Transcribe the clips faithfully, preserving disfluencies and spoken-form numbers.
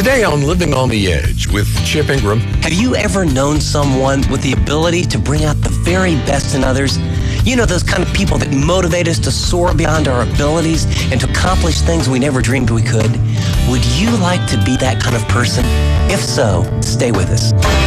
Today on Living on the Edge with Chip Ingram. Have you ever known someone with the ability to bring out the very best in others? You know, those kind of people that motivate us to soar beyond our abilities and to accomplish things we never dreamed we could. Would you like to be that kind of person? If so, stay with us.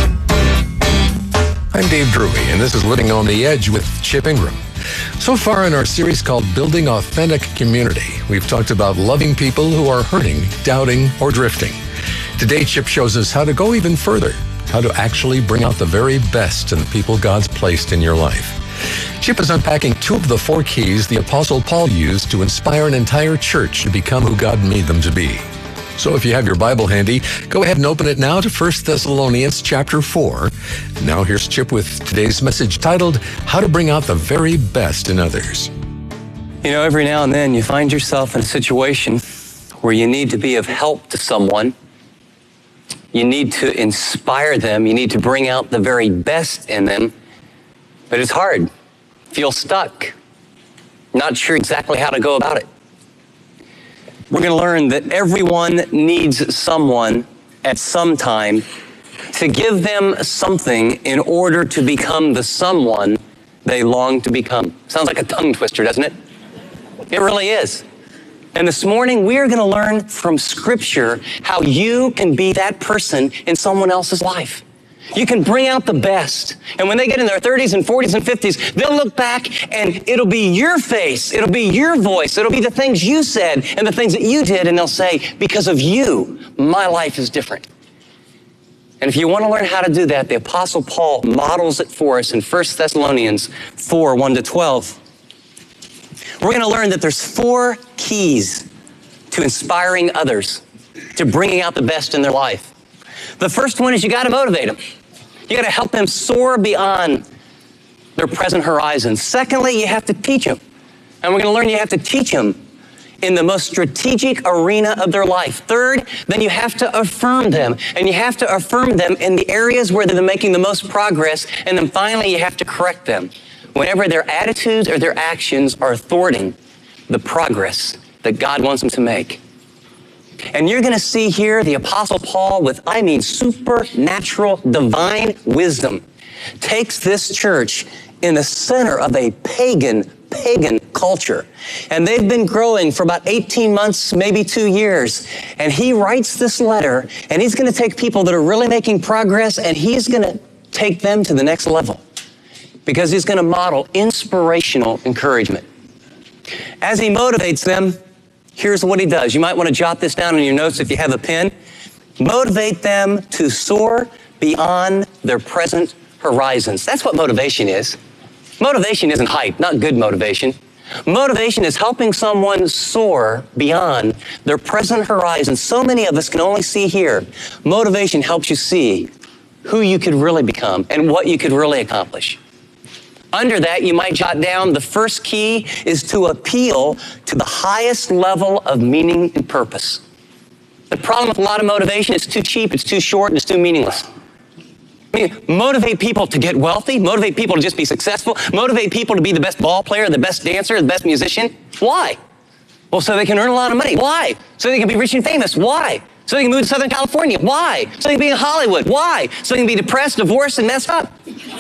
I'm Dave Drury, and this is Living on the Edge with Chip Ingram. So far in our series called Building Authentic Community, we've talked about loving people who are hurting, doubting, or drifting. Today, Chip shows us how to go even further, how to actually bring out the very best in the people God's placed in your life. Chip is unpacking two of the four keys the Apostle Paul used to inspire an entire church to become who God made them to be. So if you have your Bible handy, go ahead and open it now to First Thessalonians chapter four. Now here's Chip with today's message titled, How to Bring Out the Very Best in Others. You know, every now and then you find yourself in a situation where you need to be of help to someone. You need to inspire them. You need to bring out the very best in them. But it's hard. Feel stuck. Not sure exactly how to go about it. We're going to learn that everyone needs someone at some time to give them something in order to become the someone they long to become. Sounds like a tongue twister, doesn't it? It really is. And this morning, we are going to learn from Scripture how you can be that person in someone else's life. You can bring out the best. And when they get in their thirties and forties and fifties, they'll look back and it'll be your face. It'll be your voice. It'll be the things you said and the things that you did. And they'll say, because of you, my life is different. And if you want to learn how to do that, the Apostle Paul models it for us in First Thessalonians four, one to twelve. We're going to learn that there's four keys to inspiring others, to bringing out the best in their life. The first one is you got to motivate them. You got to help them soar beyond their present horizon. Secondly, you have to teach them. And we're going to learn you have to teach them in the most strategic arena of their life. Third, then you have to affirm them. And you have to affirm them in the areas where they're making the most progress. And then finally, you have to correct them whenever their attitudes or their actions are thwarting the progress that God wants them to make. And you're going to see here the Apostle Paul with, I mean, supernatural, divine wisdom, takes this church in the center of a pagan, pagan culture. And they've been growing for about eighteen months, maybe two years. And he writes this letter, and he's going to take people that are really making progress, and he's going to take them to the next level because he's going to model inspirational encouragement. As he motivates them, here's what he does. You might want to jot this down in your notes if you have a pen. Motivate them to soar beyond their present horizons. That's what motivation is. Motivation isn't hype, not good motivation. Motivation is helping someone soar beyond their present horizon. So many of us can only see here. Motivation helps you see who you could really become and what you could really accomplish. Under that, you might jot down the first key is to appeal to the highest level of meaning and purpose. The problem with a lot of motivation is too cheap, it's too short, and it's too meaningless. I mean, motivate people to get wealthy, motivate people to just be successful, motivate people to be the best ball player, the best dancer, the best musician. Why? Well, so they can earn a lot of money. Why? So they can be rich and famous. Why? So they can move to Southern California. Why? So they can be in Hollywood. Why? So they can be depressed, divorced, and messed up.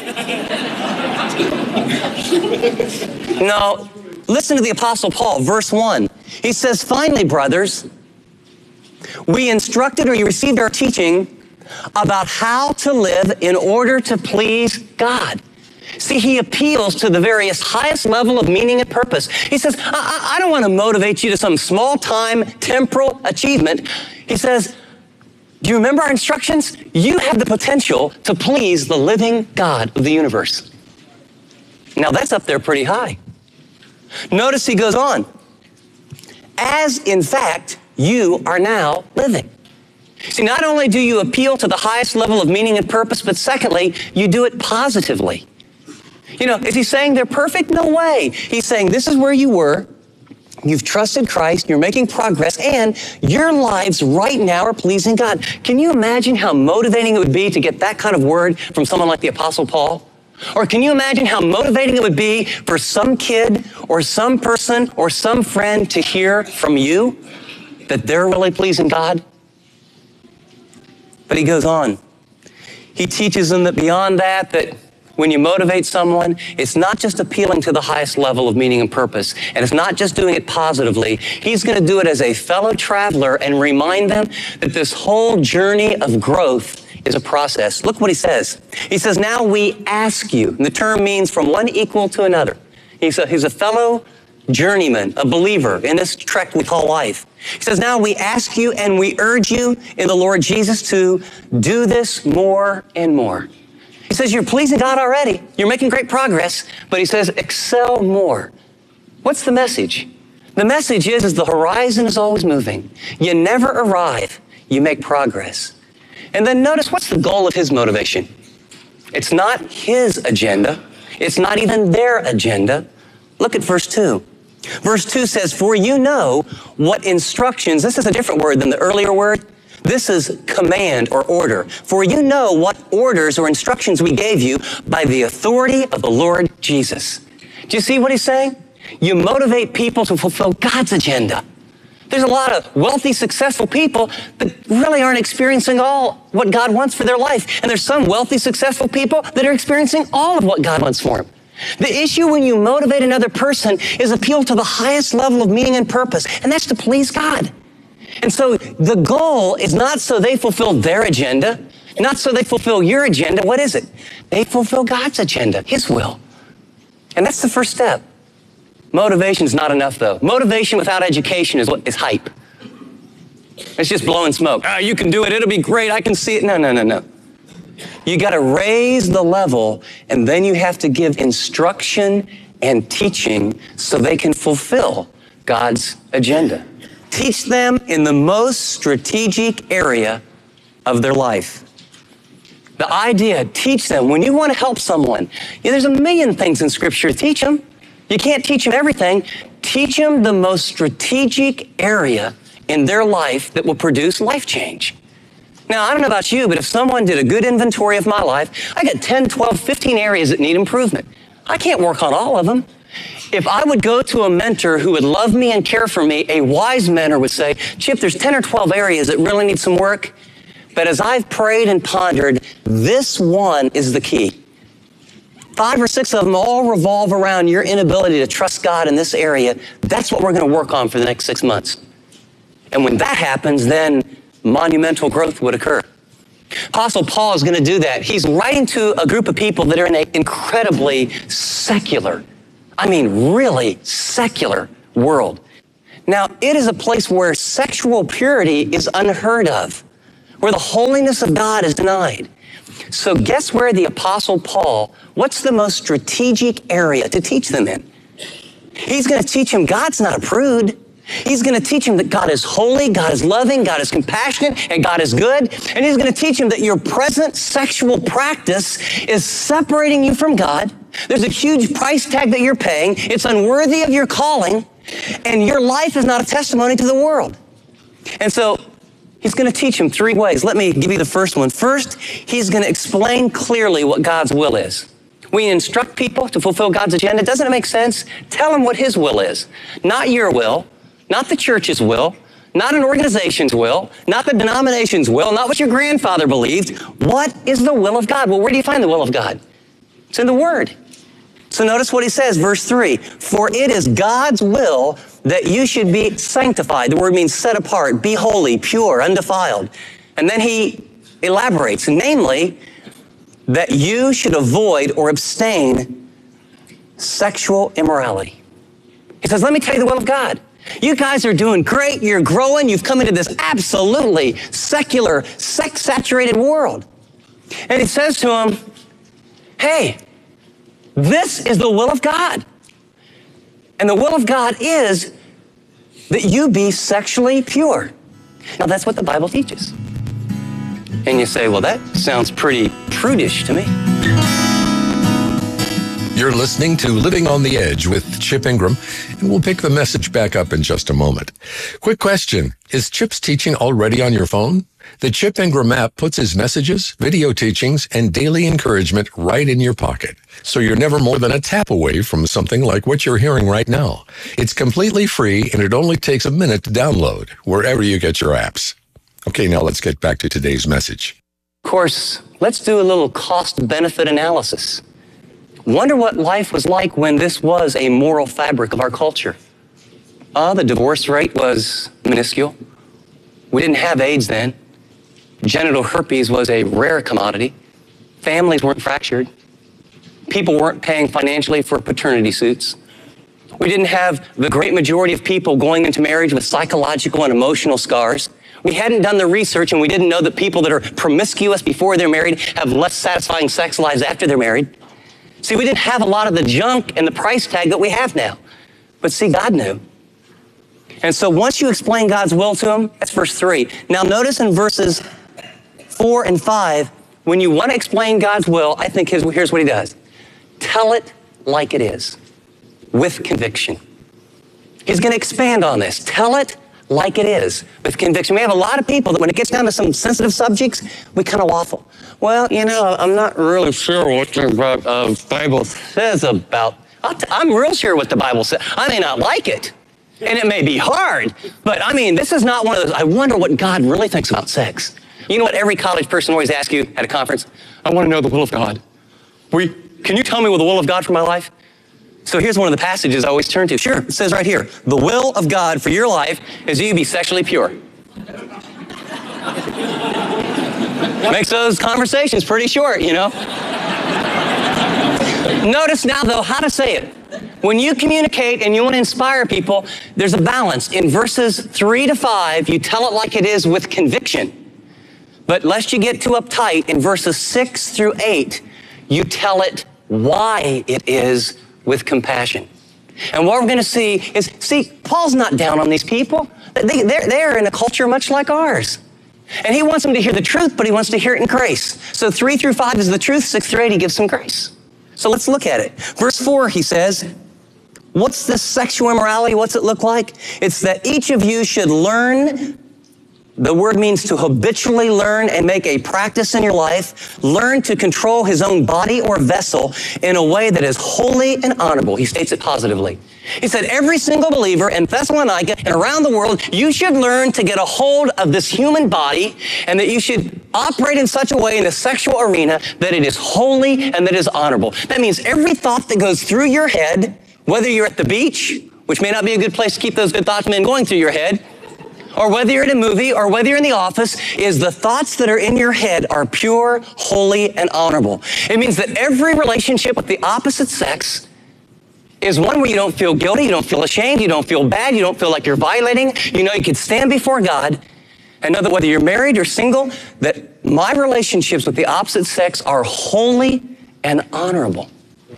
No, listen to the Apostle Paul, verse one. He says, finally, brothers, we instructed or you received our teaching about how to live in order to please God. See, he appeals to the various highest level of meaning and purpose. He says, I, I don't want to motivate you to some small-time temporal achievement. He says, do you remember our instructions? You have the potential to please the living God of the universe. Now that's up there pretty high. Notice he goes on. As in fact, you are now living. See, not only do you appeal to the highest level of meaning and purpose, but secondly, you do it positively. You know, is he saying they're perfect? No way. He's saying this is where you were. You've trusted Christ, you're making progress, and your lives right now are pleasing God. Can you imagine how motivating it would be to get that kind of word from someone like the Apostle Paul? Or can you imagine how motivating it would be for some kid or some person or some friend to hear from you that they're really pleasing God? But he goes on. He teaches them that beyond that, that when you motivate someone, it's not just appealing to the highest level of meaning and purpose, and it's not just doing it positively. He's going to do it as a fellow traveler and remind them that this whole journey of growth is a process. Look what he says. He says, now we ask you. And the term means from one equal to another. He's a, he's a fellow journeyman, a believer in this trek we call life. He says, now we ask you and we urge you in the Lord Jesus to do this more and more. He says, you're pleasing God already. You're making great progress. But he says, excel more. What's the message? The message is, is the horizon is always moving. You never arrive. You make progress. And then notice, what's the goal of his motivation? It's not his agenda. It's not even their agenda. Look at verse two. Verse two says, for you know what instructions, this is a different word than the earlier word. This is command or order. For you know what orders or instructions we gave you by the authority of the Lord Jesus. Do you see what he's saying? You motivate people to fulfill God's agenda. There's a lot of wealthy, successful people that really aren't experiencing all what God wants for their life. And there's some wealthy, successful people that are experiencing all of what God wants for them. The issue when you motivate another person is appeal to the highest level of meaning and purpose, and that's to please God. And so the goal is not so they fulfill their agenda, not so they fulfill your agenda. What is it? They fulfill God's agenda, his will. And that's the first step. Motivation is not enough, though. Motivation without education is what is hype. It's just blowing smoke. Ah, you can do it. It'll be great. I can see it. No, no, no, no. You got to raise the level, and then you have to give instruction and teaching so they can fulfill God's agenda. Teach them in the most strategic area of their life. The idea, teach them. When you want to help someone, yeah, there's a million things in Scripture to teach them. You can't teach them everything. Teach them the most strategic area in their life that will produce life change. Now, I don't know about you, but if someone did a good inventory of my life, I got ten, twelve, fifteen areas that need improvement. I can't work on all of them. If I would go to a mentor who would love me and care for me, a wise mentor would say, Chip, there's ten or twelve areas that really need some work. But as I've prayed and pondered, this one is the key. Five or six of them all revolve around your inability to trust God in this area. That's what we're going to work on for the next six months. And when that happens, then monumental growth would occur. Apostle Paul is going to do that. He's writing to a group of people that are in an incredibly secular, I mean really secular world. Now, it is a place where sexual purity is unheard of, where the holiness of God is denied. So guess where the Apostle Paul, what's the most strategic area to teach them in? He's going to teach them God's not a prude. He's going to teach them that God is holy, God is loving, God is compassionate, and God is good. And he's going to teach them that your present sexual practice is separating you from God. There's a huge price tag that you're paying. It's unworthy of your calling, and your life is not a testimony to the world. And so he's going to teach them three ways. Let me give you the first one. First, he's going to explain clearly what God's will is. We instruct people to fulfill God's agenda. Doesn't it make sense? Tell them what his will is. Not your will, not the church's will, not an organization's will, not the denomination's will, not what your grandfather believed. What is the will of God? Well, where do you find the will of God? It's in the Word. So notice what he says, verse three. For it is God's will that you should be sanctified. The word means set apart, be holy, pure, undefiled. And then he elaborates, namely, that you should avoid or abstain sexual immorality. He says, let me tell you the will of God. You guys are doing great. You're growing. You've come into this absolutely secular, sex-saturated world. And he says to them, hey, this is the will of God. And the will of God is that you be sexually pure. Now, that's what the Bible teaches. And you say, well, that sounds pretty prudish to me. You're listening to Living on the Edge with Chip Ingram, and we'll pick the message back up in just a moment. Quick question. Is Chip's teaching already on your phone? The Chip Ingram app puts his messages, video teachings, and daily encouragement right in your pocket, so you're never more than a tap away from something like what you're hearing right now. It's completely free, and it only takes a minute to download wherever you get your apps. Okay, now let's get back to today's message. Of course, let's do a little cost-benefit analysis. Wonder what life was like when this was a moral fabric of our culture. Uh, the divorce rate was minuscule. We didn't have AIDS then. Genital herpes was a rare commodity. Families weren't fractured. People weren't paying financially for paternity suits. We didn't have the great majority of people going into marriage with psychological and emotional scars. We hadn't done the research, and we didn't know that people that are promiscuous before they're married have less satisfying sex lives after they're married. See, we didn't have a lot of the junk and the price tag that we have now. But see, God knew. And so once you explain God's will to him, that's verse three. Now notice in verses four and five, when you want to explain God's will, I think his, here's what he does. Tell it like it is, with conviction. He's going to expand on this. Tell it like it is, with conviction. We have a lot of people that when it gets down to some sensitive subjects, we kind of waffle. Well, you know, I'm not really sure what the uh, Bible says about, I'll t- I'm real sure what the Bible says. I may not like it, and it may be hard, but I mean, this is not one of those, I wonder what God really thinks about sex. You know what every college person always asks you at a conference? I want to know the will of God. We, can you tell me what the will of God for my life? So here's one of the passages I always turn to. Sure, it says right here, the will of God for your life is you be sexually pure. Makes those conversations pretty short, you know. Notice now, though, how to say it. When you communicate and you want to inspire people, there's a balance. In verses three to five, you tell it like it is with conviction. But lest you get too uptight, in verses six through eight, you tell it why it is with compassion. And what we're going to see is, see, Paul's not down on these people. They, they're, they're in a culture much like ours. And he wants them to hear the truth, but he wants to hear it in grace. So three through five is the truth, six through eight, he gives some grace. So let's look at it. Verse four, he says, what's this sexual immorality? What's it look like? It's that each of you should learn. The word means to habitually learn and make a practice in your life. Learn to control his own body or vessel in a way that is holy and honorable. He states it positively. He said, every single believer in Thessalonica and around the world, you should learn to get a hold of this human body and that you should operate in such a way in the sexual arena that it is holy and that it is honorable. That means every thought that goes through your head, whether you're at the beach, which may not be a good place to keep those good thoughts men going through your head, or whether you're in a movie, or whether you're in the office, is the thoughts that are in your head are pure, holy, and honorable. It means that every relationship with the opposite sex is one where you don't feel guilty, you don't feel ashamed, you don't feel bad, you don't feel like you're violating. You know you can stand before God and know that whether you're married or single, that my relationships with the opposite sex are holy and honorable.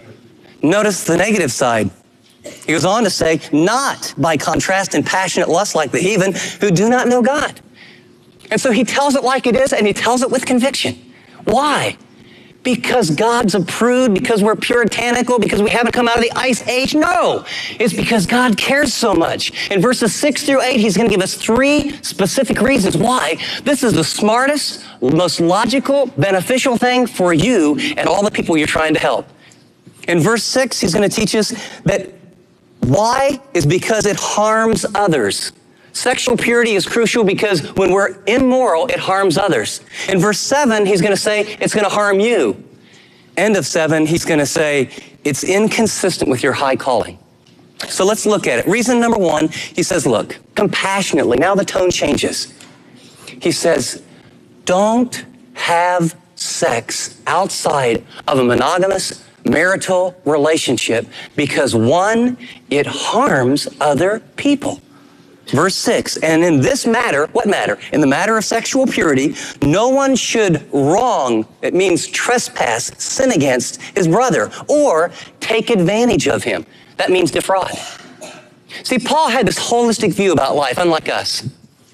Notice the negative side. He goes on to say, not by contrast in passionate lust like the heathen who do not know God. And so he tells it like it is, and he tells it with conviction. Why? Because God's a prude, because we're puritanical, because we haven't come out of the ice age? No, it's because God cares so much. In verses six through eight, he's going to give us three specific reasons why this is the smartest, most logical, beneficial thing for you and all the people you're trying to help. In verse six, he's going to teach us that why is because it harms others. Sexual purity is crucial because when we're immoral, it harms others. In verse seven, he's going to say it's going to harm you. End of seven, he's going to say it's inconsistent with your high calling. So let's look at it. Reason number one, he says, look, compassionately. Now the tone changes. He says, don't have sex outside of a monogamous marital relationship because one, it harms other people. Verse six, and in this matter, what matter? In the matter of sexual purity, no one should wrong, it means trespass, sin against his brother, or take advantage of him. That means defraud. See, Paul had this holistic view about life, unlike us.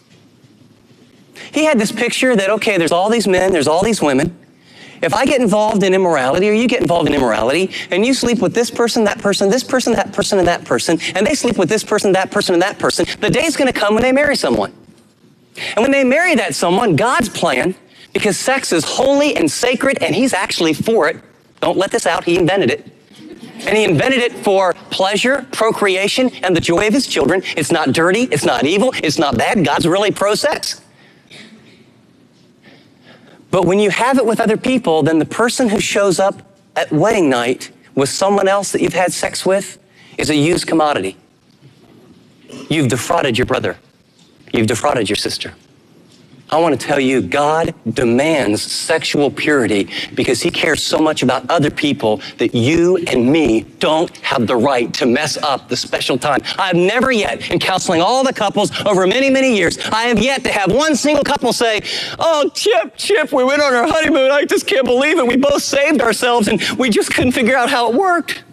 He had this picture that, okay, there's all these men, there's all these women. If I get involved in immorality, or you get involved in immorality, and you sleep with this person, that person, this person, that person, and that person, and they sleep with this person, that person, and that person, the day's going to come when they marry someone. And when they marry that someone, God's plan, because sex is holy and sacred, and he's actually for it. Don't let this out. He invented it. And he invented it for pleasure, procreation, and the joy of his children. It's not dirty. It's not evil. It's not bad. God's really pro-sex. But when you have it with other people, then the person who shows up at wedding night with someone else that you've had sex with is a used commodity. You've defrauded your brother. You've defrauded your sister. I want to tell you, God demands sexual purity because he cares so much about other people that you and me don't have the right to mess up the special time. I've never yet, in counseling all the couples over many, many years, I have yet to have one single couple say, oh, Chip, Chip, we went on our honeymoon. I just can't believe it. We both saved ourselves and we just couldn't figure out how it worked.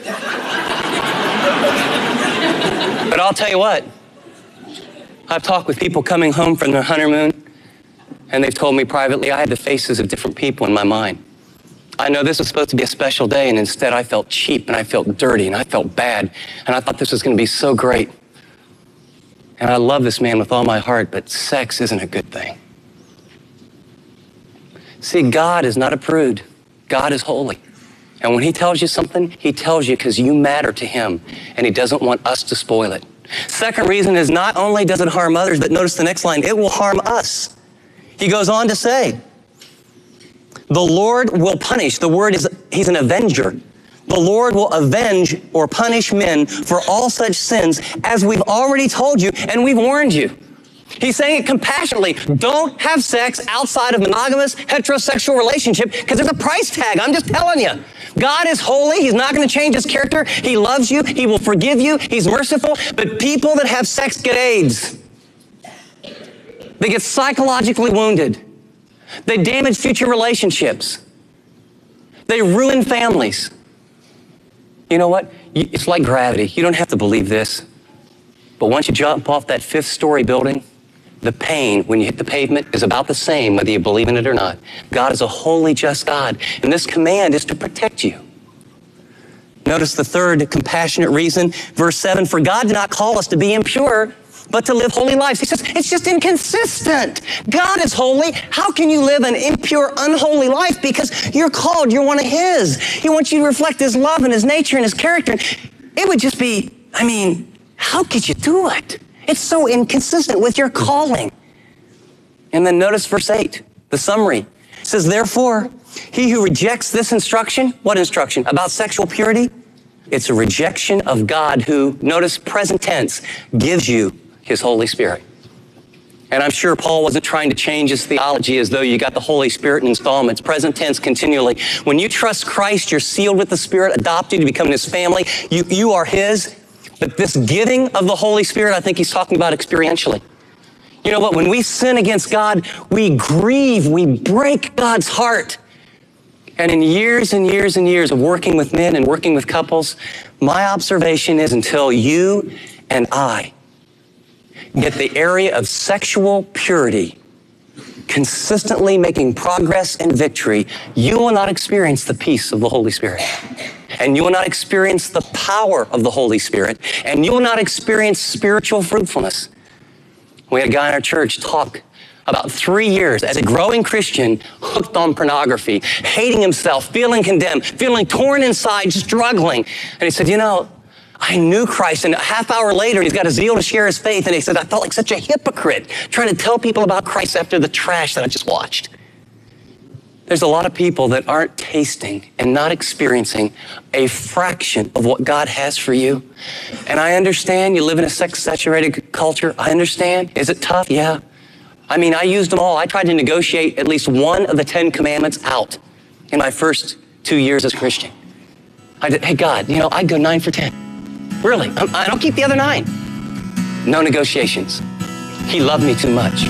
But I'll tell you what, I've talked with people coming home from their honeymoon, and they've told me privately, I had the faces of different people in my mind. I know this was supposed to be a special day, and instead I felt cheap, and I felt dirty, and I felt bad, and I thought this was going to be so great. And I love this man with all my heart, but sex isn't a good thing. See, God is not a prude. God is holy. And when he tells you something, he tells you because you matter to him, and he doesn't want us to spoil it. Second reason is not only does it harm others, but notice the next line, it will harm us. He goes on to say, the Lord will punish. The word is, he's an avenger. The Lord will avenge or punish men for all such sins as we've already told you and we've warned you. He's saying it compassionately. Don't have sex outside of monogamous heterosexual relationship because there's a price tag. I'm just telling you. God is holy. He's not going to change his character. He loves you. He will forgive you. He's merciful. But people that have sex get AIDS. They get psychologically wounded. They damage future relationships. They ruin families. You know what? It's like gravity. You don't have to believe this. But once you jump off that fifth story building, the pain when you hit the pavement is about the same whether you believe in it or not. God is a holy, just God, and this command is to protect you. Notice the third compassionate reason, verse seven, for God did not call us to be impure, but to live holy lives. He says, it's just inconsistent. God is holy. How can you live an impure, unholy life? Because you're called, you're one of his. He wants you to reflect his love and his nature and his character. It would just be, I mean, how could you do it? It's so inconsistent with your calling. And then notice verse eight, the summary. It says, therefore, he who rejects this instruction, what instruction? About sexual purity? It's a rejection of God who, notice present tense, gives you his Holy Spirit. And I'm sure Paul wasn't trying to change his theology as though you got the Holy Spirit in installments, present tense continually. When you trust Christ, you're sealed with the Spirit, adopted to become his family. You, you are his. But this giving of the Holy Spirit, I think he's talking about experientially. You know what? When we sin against God, we grieve, we break God's heart. And in years and years and years of working with men and working with couples, my observation is until you and I get the area of sexual purity consistently making progress and victory, you will not experience the peace of the Holy Spirit. And you will not experience the power of the Holy Spirit. And you will not experience spiritual fruitfulness. We had a guy in our church talk about three years as a growing Christian, hooked on pornography, hating himself, feeling condemned, feeling torn inside, struggling. And he said, you know, I knew Christ, and a half hour later, he's got a zeal to share his faith, and he said, I felt like such a hypocrite trying to tell people about Christ after the trash that I just watched. There's a lot of people that aren't tasting and not experiencing a fraction of what God has for you. And I understand you live in a sex-saturated culture. I understand. Is it tough? Yeah. I mean, I used them all. I tried to negotiate at least one of the Ten Commandments out in my first two years as a Christian. I did, hey, God, you know, I'd go nine for ten. Really, I don't keep the other nine. No negotiations. He loved me too much.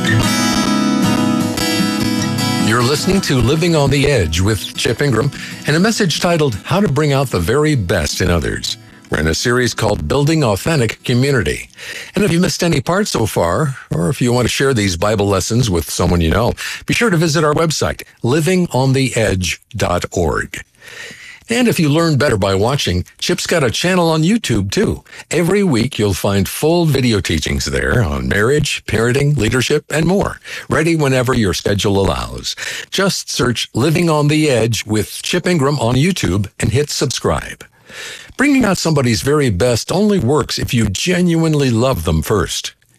You're listening to Living on the Edge with Chip Ingram and a message titled How to Bring Out the Very Best in Others. We're in a series called Building Authentic Community. And if you missed any part so far, or if you want to share these Bible lessons with someone you know, be sure to visit our website, living on the edge dot org. And if you learn better by watching, Chip's got a channel on YouTube too. Every week you'll find full video teachings there on marriage, parenting, leadership, and more, ready whenever your schedule allows. Just search Living on the Edge with Chip Ingram on YouTube and hit subscribe. Bringing out somebody's very best only works if you genuinely love them first.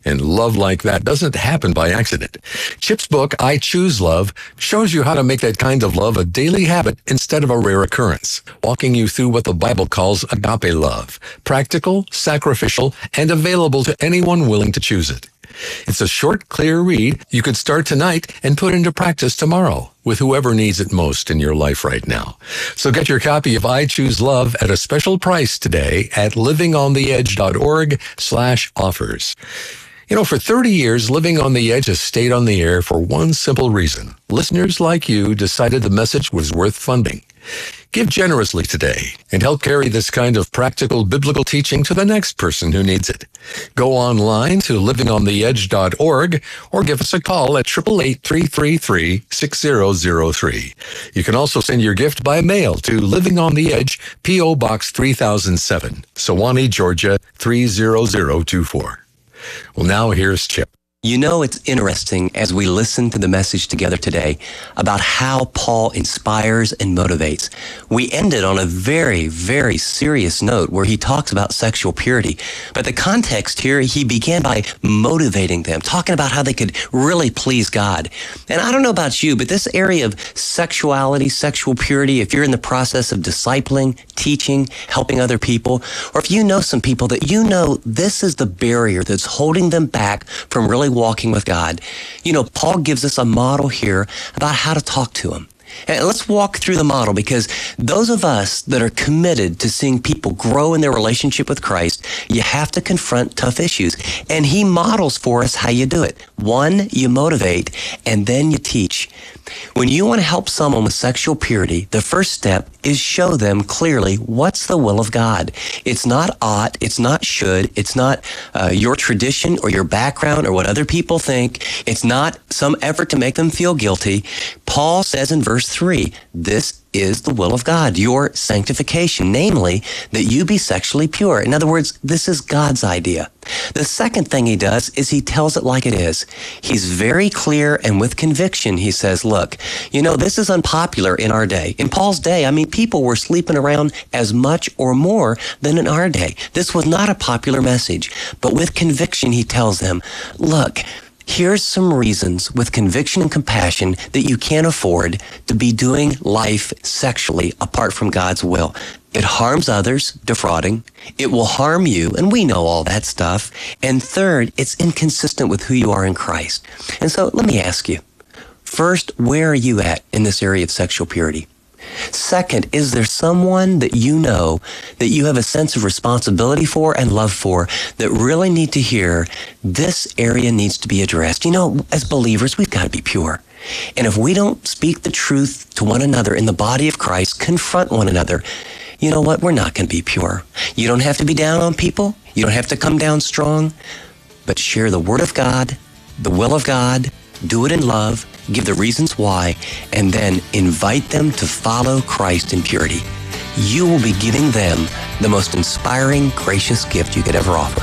And love like that doesn't happen by accident. Chip's book, I Choose Love, shows you how to make that kind of love a daily habit instead of a rare occurrence, walking you through what the Bible calls agape love, practical, sacrificial, and available to anyone willing to choose it. It's a short, clear read you could start tonight and put into practice tomorrow with whoever needs it most in your life right now. So get your copy of I Choose Love at a special price today at livingontheedge.org slash offers. You know, for thirty years, Living on the Edge has stayed on the air for one simple reason. Listeners like you decided the message was worth funding. Give generously today and help carry this kind of practical biblical teaching to the next person who needs it. Go online to living on the edge dot org or give us a call at eight eight eight, three three three, six zero zero three. You can also send your gift by mail to Living on the Edge, P O. Box three thousand seven, Sewanee, Georgia three zero zero two four. Well, now here's Chip. You know, it's interesting as we listen to the message together today about how Paul inspires and motivates. We ended on a very, very serious note where he talks about sexual purity. But the context here, he began by motivating them, talking about how they could really please God. And I don't know about you, but this area of sexuality, sexual purity, if you're in the process of discipling, teaching, helping other people, or if you know some people that you know this is the barrier that's holding them back from really walking with God. You know, Paul gives us a model here about how to talk to him. And let's walk through the model, because those of us that are committed to seeing people grow in their relationship with Christ, you have to confront tough issues. And he models for us how you do it. One, you motivate, and then you teach. When you want to help someone with sexual purity, the first step is show them clearly what's the will of God. It's not ought, it's not should, it's not uh, your tradition or your background or what other people think. It's not some effort to make them feel guilty. Paul says in verse three, this is the will of God, your sanctification, namely that you be sexually pure. In other words, this is God's idea. The second thing he does is he tells it like it is. He's very clear, and with conviction, he says, look, you know, this is unpopular in our day. In Paul's day, I mean, people were sleeping around as much or more than in our day. This was not a popular message, but with conviction, he tells them, look, here's some reasons with conviction and compassion that you can't afford to be doing life sexually apart from God's will. It harms others, defrauding. It will harm you, and we know all that stuff. And third, it's inconsistent with who you are in Christ. And so let me ask you, first, where are you at in this area of sexual purity? Second, is there someone that you know that you have a sense of responsibility for and love for that really need to hear this area needs to be addressed? You know, as believers, we've got to be pure. And if we don't speak the truth to one another in the body of Christ, confront one another, you know what? We're not going to be pure. You don't have to be down on people. You don't have to come down strong, but share the word of God, the will of God, do it in love, give the reasons why, and then invite them to follow Christ in purity. You will be giving them the most inspiring, gracious gift you could ever offer.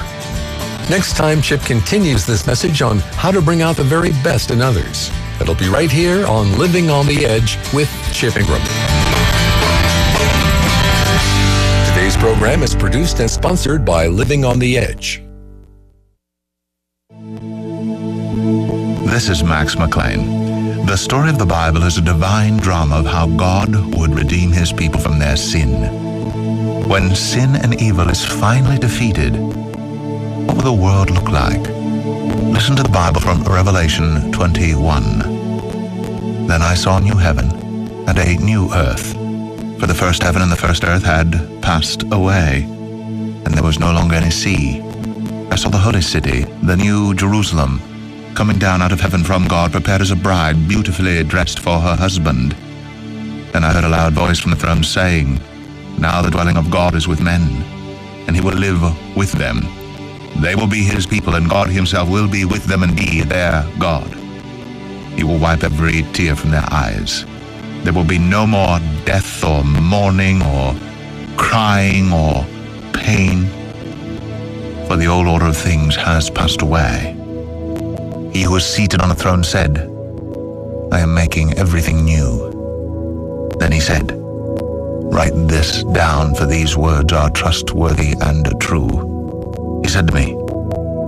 Next time, Chip continues this message on how to bring out the very best in others. It'll be right here on Living on the Edge with Chip Ingram. Today's program is produced and sponsored by Living on the Edge. This is Max McLean. The story of the Bible is a divine drama of how God would redeem his people from their sin. When sin and evil is finally defeated, what will the world look like? Listen to the Bible from Revelation twenty-one. Then I saw a new heaven and a new earth, for the first heaven and the first earth had passed away, and there was no longer any sea. I saw the holy city, the new Jerusalem, coming down out of heaven from God, prepared as a bride, beautifully dressed for her husband. Then I heard a loud voice from the throne saying, now the dwelling of God is with men, and he will live with them. They will be his people, and God himself will be with them and be their God. He will wipe every tear from their eyes. There will be no more death or mourning or crying or pain, for the old order of things has passed away. He who is seated on the throne said, I am making everything new. Then he said, write this down, for these words are trustworthy and true. He said to me,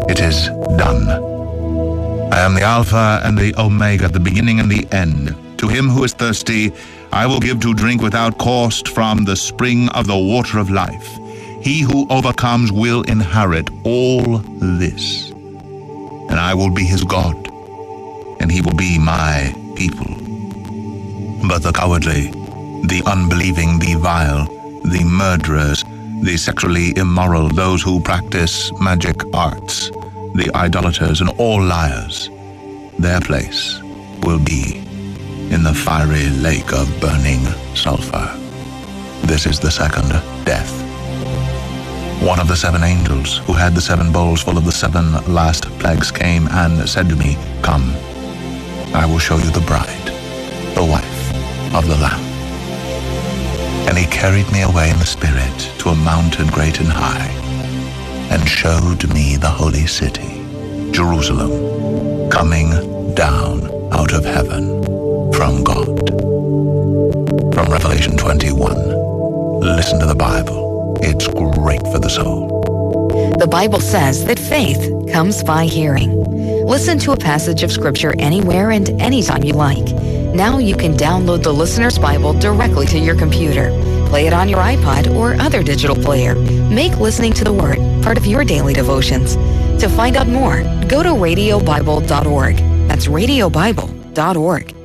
It is done. I am the Alpha and the Omega, the beginning and the end. To him who is thirsty, I will give to drink without cost from the spring of the water of life. He who overcomes will inherit all this. And I will be his God, and he will be my people. But the cowardly, the unbelieving, the vile, the murderers, the sexually immoral, those who practice magic arts, the idolaters, and all liars, their place will be in the fiery lake of burning sulfur. This is the second death. One of the seven angels who had the seven bowls full of the seven last plagues came and said to me, "Come, I will show you the bride, the wife of the Lamb." And he carried me away in the Spirit to a mountain great and high, and showed me the holy city, Jerusalem, coming down out of heaven from God. From Revelation twenty-one. Listen to the Bible. It's great for the soul. The Bible says that faith comes by hearing. Listen to a passage of Scripture anywhere and anytime you like. Now you can download the Listener's Bible directly to your computer. Play it on your iPod or other digital player. Make listening to the Word part of your daily devotions. To find out more, go to radio bible dot org. That's radio bible dot org.